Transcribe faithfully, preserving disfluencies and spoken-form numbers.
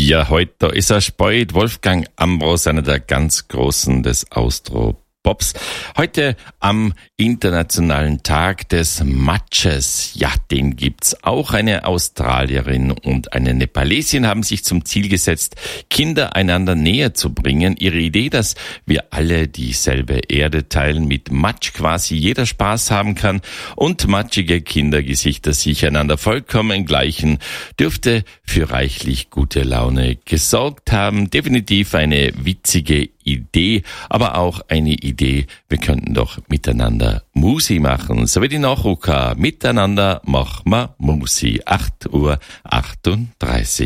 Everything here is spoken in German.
Ja, heute da ist er spät. Wolfgang Ambros, einer der ganz Großen des Austro Pops. Heute am Internationalen Tag des Matches. Ja, den gibt's auch. Eine Australierin und eine Nepalesin haben sich zum Ziel gesetzt, Kinder einander näher zu bringen. Ihre Idee, dass wir alle dieselbe Erde teilen, mit Matsch quasi jeder Spaß haben kann und matschige Kindergesichter sich einander vollkommen gleichen, dürfte für reichlich gute Laune gesorgt haben. Definitiv eine witzige Idee, aber auch eine Idee, wir könnten doch miteinander Musi machen. So wie die Nachrucker. Miteinander machen wir Musi. acht Uhr achtunddreißig.